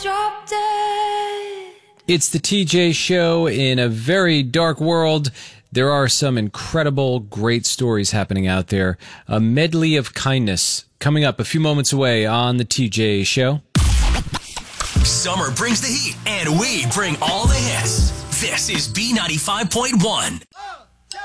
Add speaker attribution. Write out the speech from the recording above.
Speaker 1: Drop dead.
Speaker 2: It's the TJ Show. In a very dark world, there are some incredible, great stories happening out there. A medley of kindness coming up a few moments away on the TJ Show.
Speaker 3: Summer brings the heat, and we bring all the hits. This is B95.1.